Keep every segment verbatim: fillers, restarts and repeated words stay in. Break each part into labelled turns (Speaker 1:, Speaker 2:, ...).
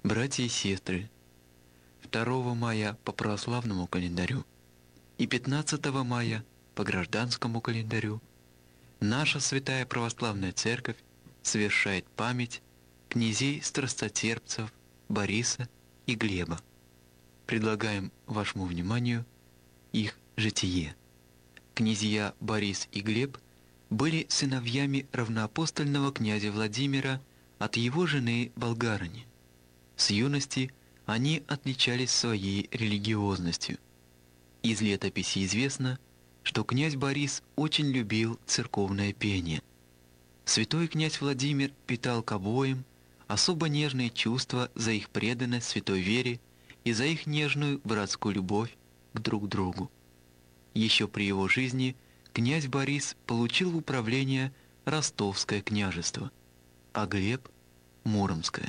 Speaker 1: Братья и сестры, второго мая по православному календарю и пятнадцатого мая по гражданскому календарю наша Святая Православная Церковь совершает память князей-страстотерпцев Бориса и Глеба. Предлагаем вашему вниманию их житие. Князья Борис и Глеб были сыновьями равноапостольного князя Владимира от его жены Болгарыни. С юности они отличались своей религиозностью. Из летописи известно, что князь Борис очень любил церковное пение. Святой князь Владимир питал к обоим особо нежные чувства за их преданность святой вере и за их нежную братскую любовь к друг другу. Еще при его жизни князь Борис получил в управление Ростовское княжество, а Глеб – Муромское.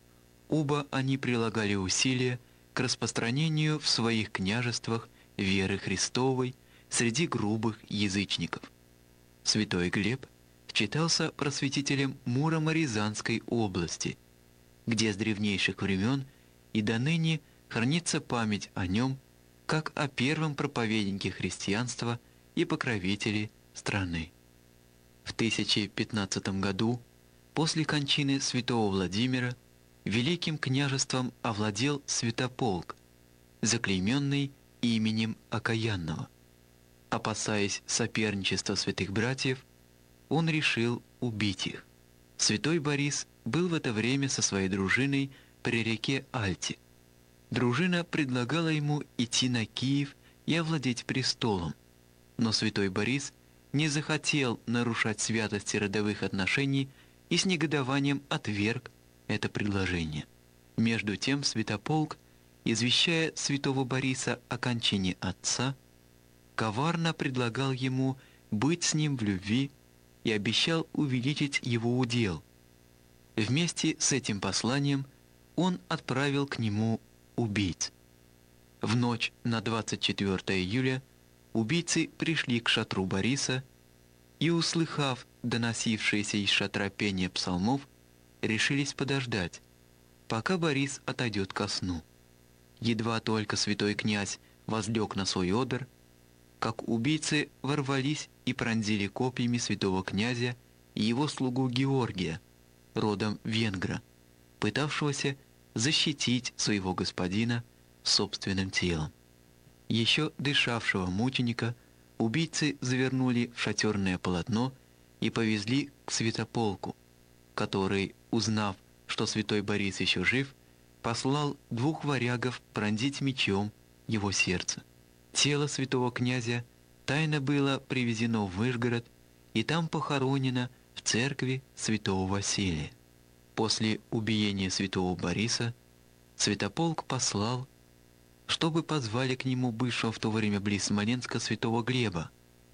Speaker 1: Оба они прилагали усилия к распространению в своих княжествах веры Христовой среди грубых язычников. Святой Глеб считался просветителем Муромо-Рязанской области, где с древнейших времен и до ныне хранится память о нем как о первом проповеднике христианства и покровителе страны. В тысяча пятнадцатом году, после кончины святого Владимира, Великим княжеством овладел Святополк, заклейменный именем Окаянного. Опасаясь соперничества святых братьев, он решил убить их. Святой Борис был в это время со своей дружиной при реке Альте. Дружина предлагала ему идти на Киев и овладеть престолом, но святой Борис не захотел нарушать святости родовых отношений и с негодованием отверг это предложение. Между тем Святополк, извещая святого Бориса о кончине отца, коварно предлагал ему быть с ним в любви и обещал увеличить его удел. Вместе с этим посланием он отправил к нему убийц. В ночь на двадцать четвёртое июля убийцы пришли к шатру Бориса и, услыхав доносившееся из шатра пение псалмов, решились подождать, пока Борис отойдет ко сну. Едва только святой князь возлег на свой одр, как убийцы ворвались и пронзили копьями святого князя и его слугу Георгия, родом венгра, пытавшегося защитить своего господина собственным телом. Еще дышавшего мученика убийцы завернули в шатерное полотно и повезли к Святополку, который, узнав, что святой Борис еще жив, послал двух варягов пронзить мечом его сердце. Тело святого князя тайно было привезено в Выжгород и там похоронено в церкви святого Василия. После убиения святого Бориса Святополк послал, чтобы позвали к нему бывшего в то время близ Смоленска святого Глеба,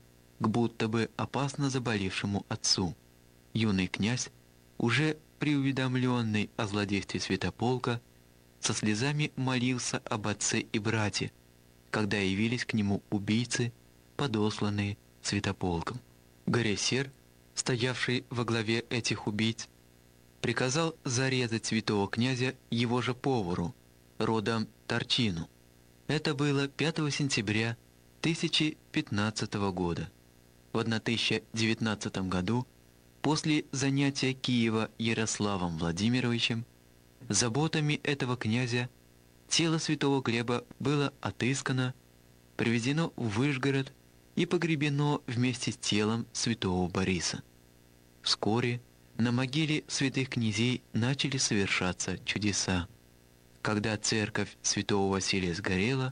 Speaker 1: к будто бы опасно заболевшему отцу. Юный князь, уже преуведомленный о злодействе Святополка, со слезами молился об отце и брате, когда явились к нему убийцы, подосланные Святополком. Горесер, стоявший во главе этих убийц, приказал зарезать святого князя его же повару, родом Торчину. Это было пятого сентября тысяча пятнадцатого года. В тысяча девятнадцатом году, после занятия Киева Ярославом Владимировичем, заботами этого князя тело святого Глеба было отыскано, привезено в Выжгород и погребено вместе с телом святого Бориса. Вскоре на могиле святых князей начали совершаться чудеса. Когда церковь святого Василия сгорела,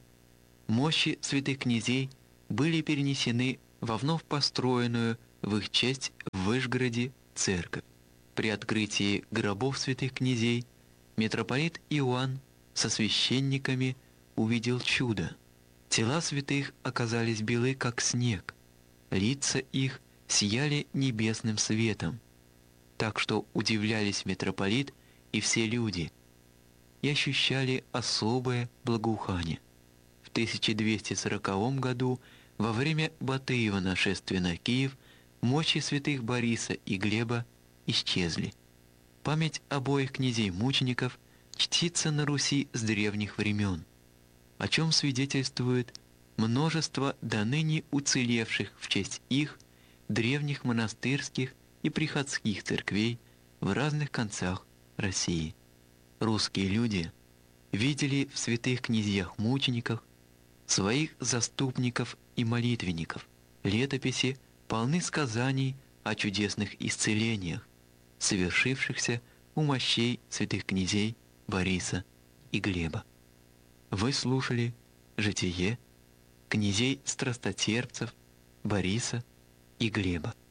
Speaker 1: мощи святых князей были перенесены во вновь построенную в их честь в Выжгороде церковь. При открытии гробов святых князей митрополит Иоанн со священниками увидел чудо. Тела святых оказались белы, как снег, лица их сияли небесным светом, так что удивлялись митрополит и все люди, и ощущали особое благоухание. В тысяча двести сороковом году, во время Батыева нашествия на Киев, мощи святых Бориса и Глеба исчезли. Память обоих князей-мучеников чтится на Руси с древних времен, о чем свидетельствует множество доныне уцелевших в честь их древних монастырских и приходских церквей в разных концах России. Русские люди видели в святых князьях-мучениках своих заступников и молитвенников. Летописи полны сказаний о чудесных исцелениях, совершившихся у мощей святых князей Бориса и Глеба. Вы слушали «Житие» князей страстотерпцев Бориса и Глеба.